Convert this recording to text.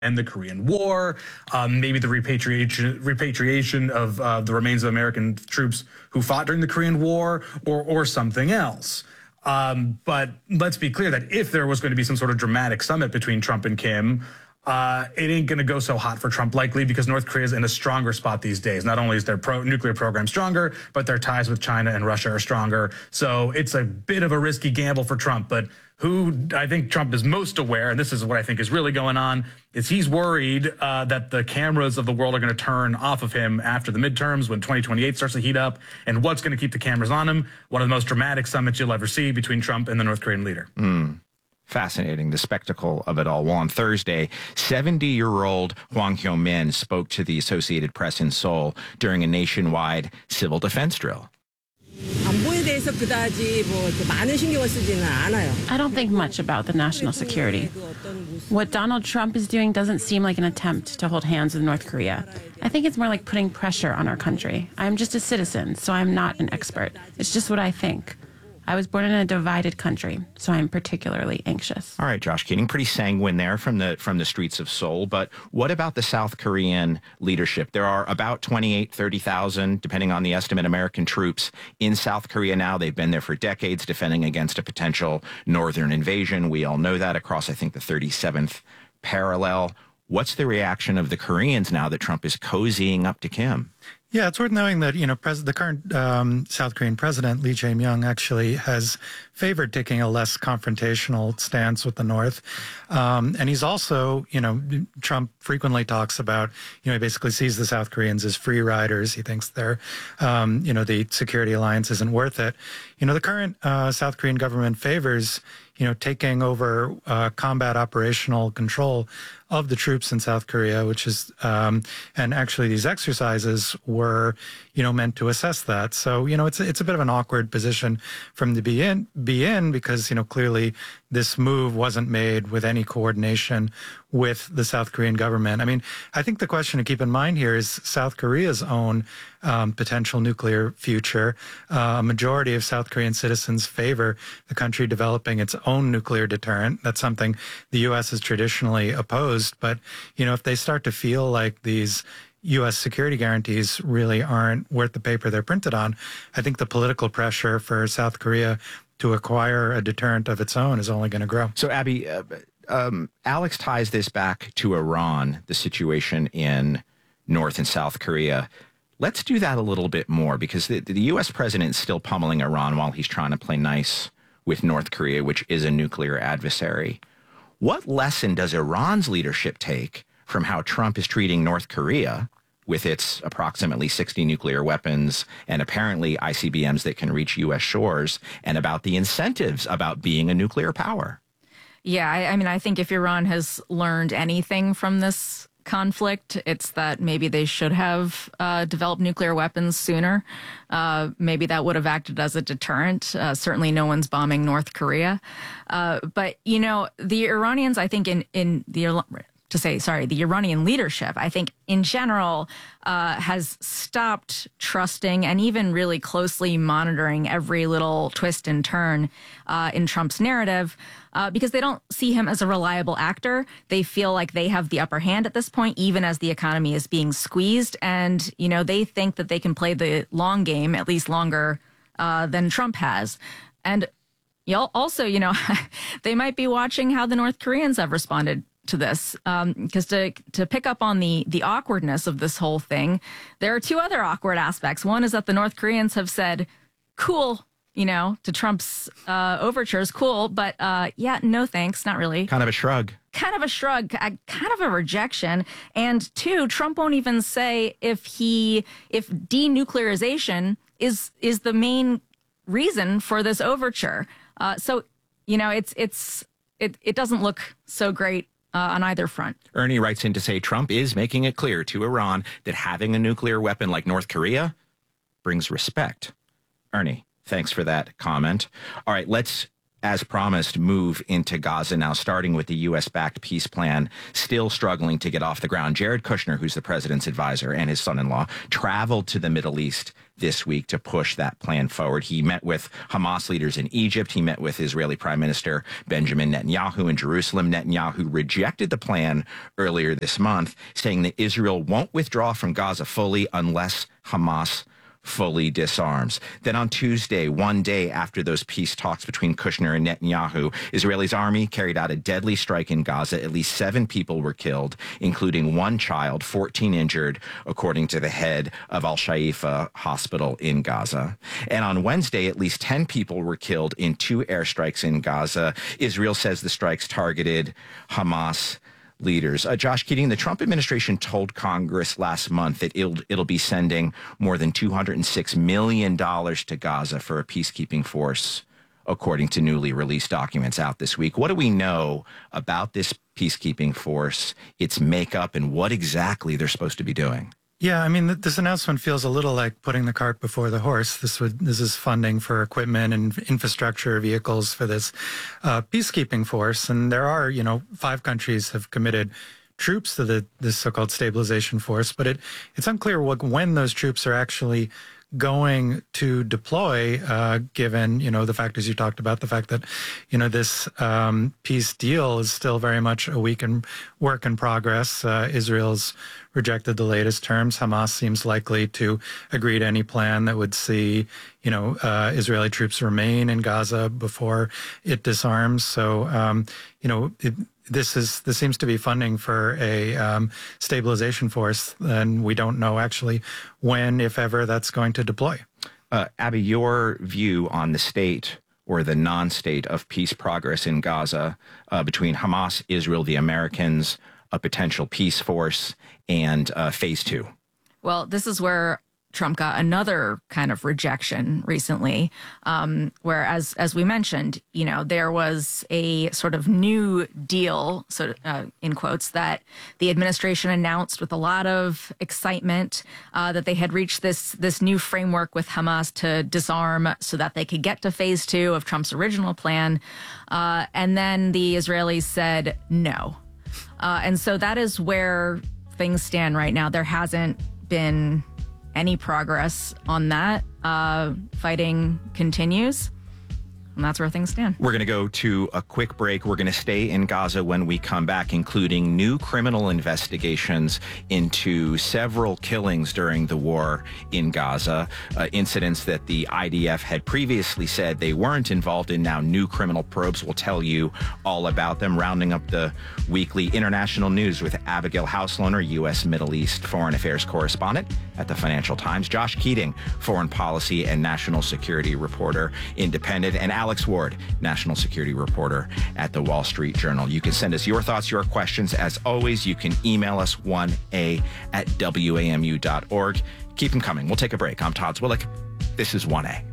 end the Korean War, maybe the repatriation of the remains of American troops who fought during the Korean War, or something else. But let's be clear that if there was going to be some sort of dramatic summit between Trump and Kim, it ain't going to go so hot for Trump, likely, because North Korea is in a stronger spot these days. Not only is their nuclear program stronger, but their ties with China and Russia are stronger. So it's a bit of a risky gamble for Trump. But who I think Trump is most aware, and this is what I think is really going on, is he's worried that the cameras of the world are going to turn off of him after the midterms when 2028 starts to heat up. And what's going to keep the cameras on him? One of the most dramatic summits you'll ever see between Trump and the North Korean leader. Fascinating, the spectacle of it all. Well, on Thursday, 70-year-old Hwang Kyo-min spoke to the Associated Press in Seoul during a nationwide civil defense drill. I don't think much about the national security. What Donald Trump is doing doesn't seem like an attempt to hold hands with North Korea. I think it's more like putting pressure on our country. I'm just a citizen, so I'm not an expert. It's just what I think. I was born in a divided country, so I'm particularly anxious. All right, Josh Keating, pretty sanguine there from the streets of Seoul. But what about the South Korean leadership? There are about 30,000, depending on the estimate, American troops in South Korea now. They've been there for decades, defending against a potential northern invasion. We all know that across, I think, the 37th parallel. What's the reaction of the Koreans now that Trump is cozying up to Kim? Yeah, it's worth knowing that, the current South Korean president, Lee Jae-myung, actually has favored taking a less confrontational stance with the North. And he's also, Trump frequently talks about, he basically sees the South Koreans as free riders. He thinks they're, the security alliance isn't worth it. The current South Korean government favors, taking over combat operational control of the troops in South Korea, which is, and actually these exercises were, meant to assess that. So, it's a bit of an awkward position from the be in because, clearly this move wasn't made with any coordination with the South Korean government. I mean, I think the question to keep in mind here is South Korea's own potential nuclear future. A majority of South Korean citizens favor the country developing its own nuclear deterrent. That's something the U.S. has traditionally opposed. But, if they start to feel like these U.S. security guarantees really aren't worth the paper they're printed on, I think the political pressure for South Korea to acquire a deterrent of its own is only going to grow. So, Abby, Alex ties this back to Iran, the situation in North and South Korea. Let's do that a little bit more, because the U.S. president is still pummeling Iran while he's trying to play nice with North Korea, which is a nuclear adversary. What lesson does Iran's leadership take from how Trump is treating North Korea with its approximately 60 nuclear weapons and apparently ICBMs that can reach U.S. shores, and about the incentives about being a nuclear power? Yeah, I think if Iran has learned anything from this conflict, it's that maybe they should have developed nuclear weapons sooner. Maybe that would have acted as a deterrent. Certainly no one's bombing North Korea. But, the Iranians, I think the Iranian leadership, I think in general, has stopped trusting and even really closely monitoring every little twist and turn in Trump's narrative because they don't see him as a reliable actor. They feel like they have the upper hand at this point, even as the economy is being squeezed. And, they think that they can play the long game, at least longer than Trump has. And also, they might be watching how the North Koreans have responded to this, because to pick up on the awkwardness of this whole thing, there are two other awkward aspects. One is that the North Koreans have said, cool, to Trump's overtures, cool, but no thanks, not really. Kind of a shrug. Kind of a rejection. And two, Trump won't even say if denuclearization is the main reason for this overture. So it doesn't look so great on either front. Ernie writes in to say Trump is making it clear to Iran that having a nuclear weapon like North Korea brings respect. Ernie, thanks for that comment. All right, let's as promised, move into Gaza now, starting with the U.S.-backed peace plan, still struggling to get off the ground. Jared Kushner, who's the president's advisor, and his son-in-law traveled to the Middle East this week to push that plan forward. He met with Hamas leaders in Egypt. He met with Israeli Prime Minister Benjamin Netanyahu in Jerusalem. Netanyahu rejected the plan earlier this month, saying that Israel won't withdraw from Gaza fully unless Hamas fully disarms. Then on Tuesday, one day after those peace talks between Kushner and Netanyahu, Israel's army carried out a deadly strike in Gaza. At least 7 people were killed, including 1 child, 14 injured, according to the head of Al-Shifa hospital in Gaza. And on Wednesday, at least 10 people were killed in 2 airstrikes in Gaza. Israel says the strikes targeted Hamas leaders. Josh Keating, the Trump administration told Congress last month that it'll be sending more than $206 million to Gaza for a peacekeeping force, according to newly released documents out this week. What do we know about this peacekeeping force, its makeup, and what exactly they're supposed to be doing? Yeah, I mean, this announcement feels a little like putting the cart before the horse. This is funding for equipment and infrastructure vehicles for this peacekeeping force. And there are, 5 countries have committed troops to this so-called stabilization force, but it's unclear when those troops are actually going to deploy, given, the factors you talked about, the fact that, this peace deal is still very much a work in progress. Israel's rejected the latest terms. Hamas seems likely to agree to any plan that would see, Israeli troops remain in Gaza before it disarms. So, this seems to be funding for a stabilization force, and we don't know actually when, if ever, that's going to deploy. Abby, your view on the state or the non-state of peace progress in Gaza between Hamas, Israel, the Americans, a potential peace force, and phase 2? Well, this is where Trump got another kind of rejection recently, where, as we mentioned, there was a sort of new deal, in quotes, that the administration announced with a lot of excitement, that they had reached this new framework with Hamas to disarm so that they could get to phase 2 of Trump's original plan. And then the Israelis said no. And so that is where things stand right now. There hasn't been any progress on that. Fighting continues. And that's where things stand. We're going to go to a quick break. We're going to stay in Gaza when we come back, including new criminal investigations into several killings during the war in Gaza, incidents that the IDF had previously said they weren't involved in. Now new criminal probes will tell you all about them. Rounding up the weekly international news with Abigail Hauslohner, U.S. Middle East foreign affairs correspondent at the Financial Times, Josh Keating, foreign policy and national security reporter, independent, and Alex Ward, national security reporter at the Wall Street Journal. You can send us your thoughts, your questions. As always, you can email us 1a@wamu.org. Keep them coming. We'll take a break. I'm Todd Zwillich. This is 1A.